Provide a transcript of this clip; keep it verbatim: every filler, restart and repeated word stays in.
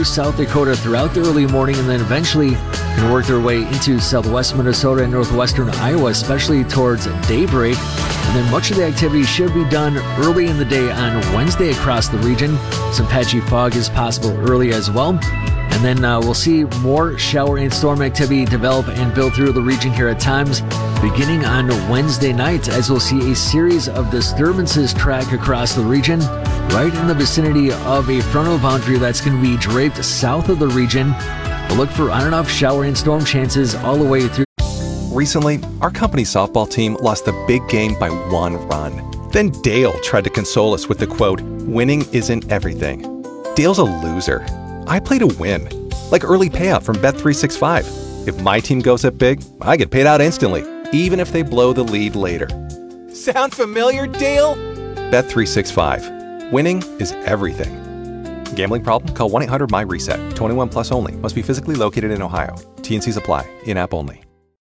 through South Dakota throughout the early morning and then eventually can work their way into southwest Minnesota and northwestern Iowa, especially towards daybreak. And then much of the activity should be done early in the day on Wednesday across the region. Some patchy fog is possible early as well. And then uh, we'll see more shower and storm activity develop and build through the region here at times, beginning on Wednesday night, as we'll see a series of disturbances track across the region, right in the vicinity of a frontal boundary that's going to be draped south of the region. We'll look for on and off shower and storm chances all the way through. Recently, our company softball team lost the big game by one run. Then Dale tried to console us with the quote, "Winning isn't everything." Dale's a loser. I play to win, like early payout from Bet three sixty-five. If my team goes up big, I get paid out instantly, even if they blow the lead later. Sound familiar, Dale? Bet three sixty-five. Winning is everything. Gambling problem? Call one eight hundred M Y RESET. twenty-one plus only. Must be physically located in Ohio. T and Cs apply. In-app only.